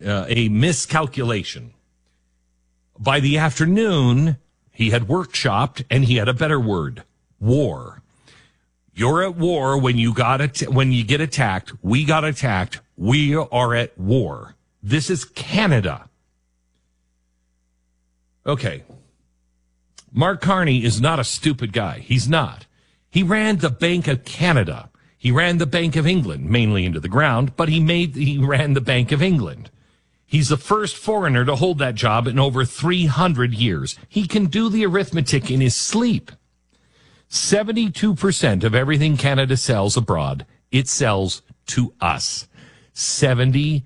a miscalculation. By the afternoon, he had workshopped, and he had a better word: war. You're at war when you get attacked. We got attacked. We are at war. This is Canada. Okay. Mark Carney is not a stupid guy. He's not. He ran the Bank of Canada. He ran the Bank of England, mainly into the ground, but he ran the Bank of England. He's the first foreigner to hold that job in over 300 years. He can do the arithmetic in his sleep. 72% of everything Canada sells abroad, it sells to us. 72%.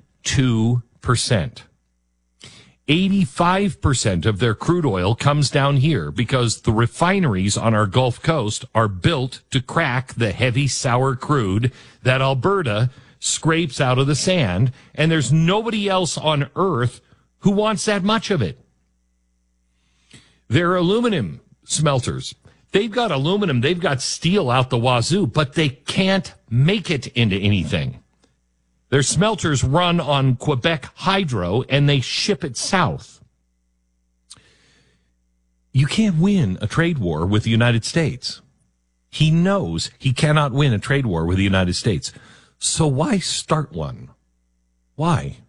85% of their crude oil comes down here because the refineries on our Gulf Coast are built to crack the heavy sour crude that Alberta scrapes out of the sand, and there's nobody else on earth who wants that much of it. They're aluminum smelters. They've got aluminum, they've got steel out the wazoo, but they can't make it into anything. Their smelters run on Quebec hydro, and they ship it south. You can't win a trade war with the United States. He knows he cannot win a trade war with the United States. So why start one? Why?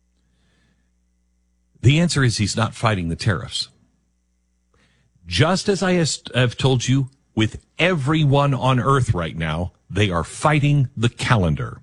The answer is he's not fighting the tariffs. Just as I have told you, with everyone on earth right now, they are fighting the calendar.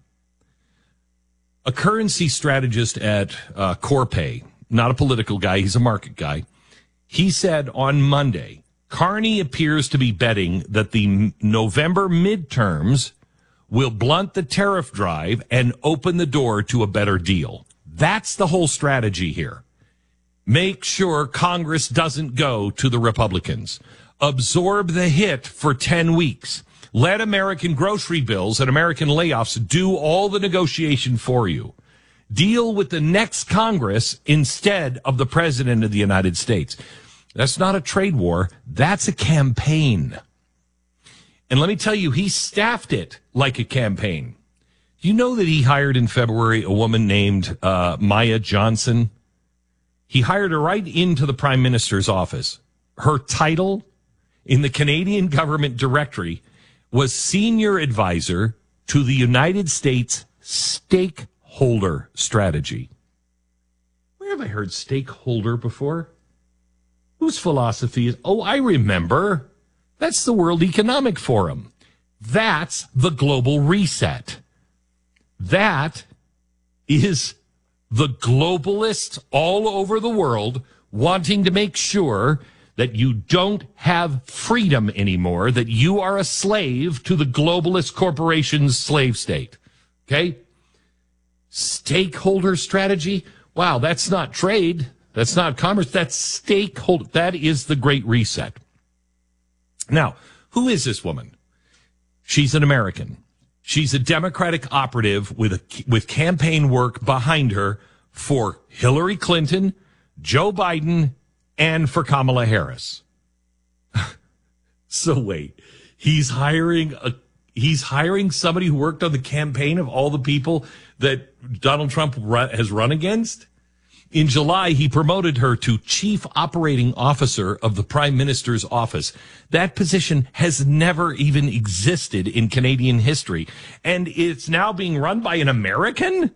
A currency strategist at Corpay, not a political guy, he's a market guy, he said on Monday, Carney appears to be betting that the November midterms will blunt the tariff drive and open the door to a better deal. That's the whole strategy here. Make sure Congress doesn't go to the Republicans. Absorb the hit for 10 weeks. Let American grocery bills and American layoffs do all the negotiation for you. Deal with the next Congress instead of the President of the United States. That's not a trade war. That's a campaign. And let me tell you, he staffed it like a campaign. Do you know that he hired in February a woman named Maya Johnson? He hired her right into the Prime Minister's office. Her title in the Canadian government directory was Senior Advisor to the United States Stakeholder Strategy. Where have I heard stakeholder before? Whose philosophy is, oh, I remember. That's the World Economic Forum. That's the global reset. That is the globalists all over the world wanting to make sure that you don't have freedom anymore, that you are a slave to the globalist corporation's slave state. Okay? Stakeholder strategy? Wow, that's not trade. That's not commerce. That's stakeholder. That is the Great Reset. Now, who is this woman? She's an American. She's a Democratic operative with campaign work behind her for Hillary Clinton, Joe Biden, and for Kamala Harris. So wait, he's hiring somebody who worked on the campaign of all the people that Donald Trump has run against? In July, he promoted her to Chief Operating Officer of the Prime Minister's office. That position has never even existed in Canadian history, and it's now being run by an American?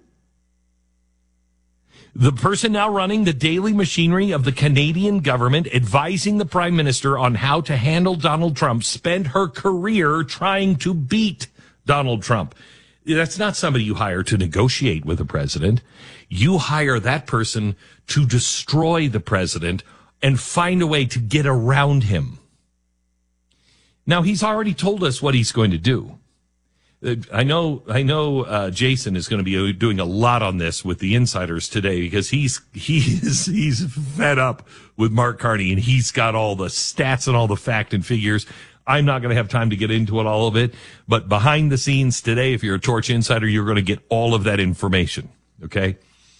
The person now running the daily machinery of the Canadian government, advising the Prime Minister on how to handle Donald Trump, spent her career trying to beat Donald Trump. That's not somebody you hire to negotiate with the president. You hire that person to destroy the president and find a way to get around him. Now, he's already told us what he's going to do. I know. Jason is going to be doing a lot on this with the insiders today because he's fed up with Mark Carney, and he's got all the stats and all the fact and figures. I'm not going to have time to get into all of it, but behind the scenes today, if you're a Torch insider, you're going to get all of that information. Okay.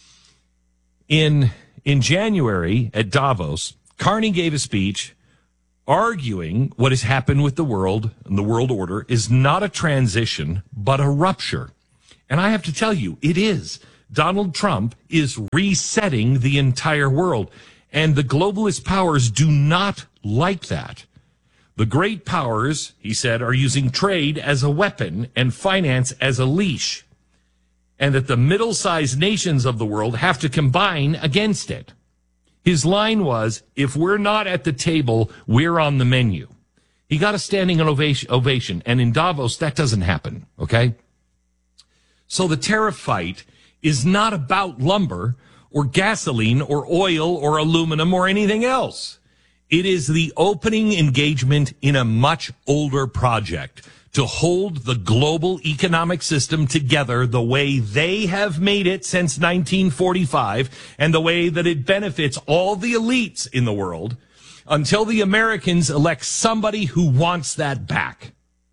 In January at Davos, Carney gave a speech arguing what has happened with the world and the world order is not a transition, but a rupture. And I have to tell you, it is. Donald Trump is resetting the entire world. And the globalist powers do not like that. The great powers, he said, are using trade as a weapon and finance as a leash. And that the middle-sized nations of the world have to combine against it. His line was, if we're not at the table, we're on the menu. He got a standing ovation. And in Davos, that doesn't happen, okay? So the tariff fight is not about lumber or gasoline or oil or aluminum or anything else. It is the opening engagement in a much older project to hold the global economic system together the way they have made it since 1945 and the way that it benefits all the elites in the world until the Americans elect somebody who wants that back.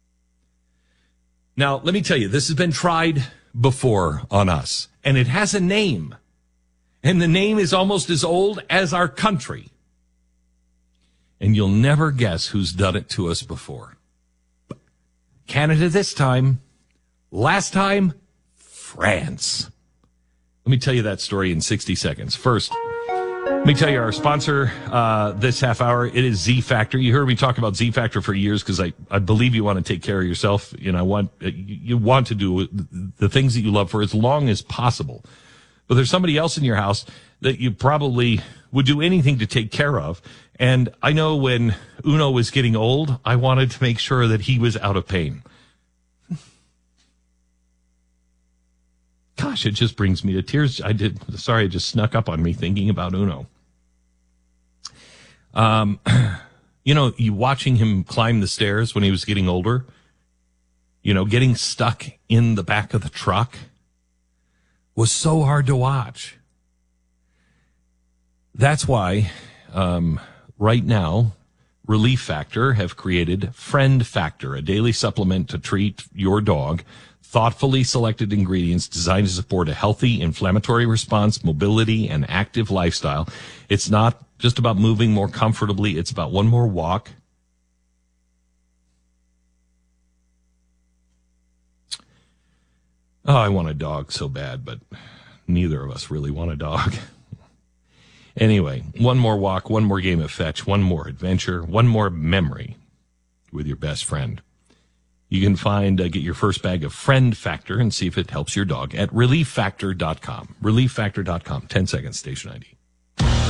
Now, let me tell you, this has been tried before on us, and it has a name. And the name is almost as old as our country. And you'll never guess who's done it to us before. Canada this time. Last time, France. Let me tell you that story in 60 seconds. First, let me tell you our sponsor this half hour. It is Z Factor. You heard me talk about Z Factor for years because I believe you want to take care of yourself. You want to do the things that you love for as long as possible. But there's somebody else in your house that you probably would do anything to take care of. And I know when Uno was getting old, I wanted to make sure that he was out of pain. Gosh, it just brings me to tears. It just snuck up on me thinking about Uno. You watching him climb the stairs when he was getting older, getting stuck in the back of the truck was so hard to watch. That's why, right now, Relief Factor have created Friend Factor, a daily supplement to treat your dog. Thoughtfully selected ingredients designed to support a healthy inflammatory response, mobility, and active lifestyle. It's not just about moving more comfortably. It's about one more walk. Oh, I want a dog so bad, but neither of us really want a dog. Anyway, one more walk, one more game of fetch, one more adventure, one more memory with your best friend. You can get your first bag of Friend Factor and see if it helps your dog at ReliefFactor.com. ReliefFactor.com. 10 seconds, station ID.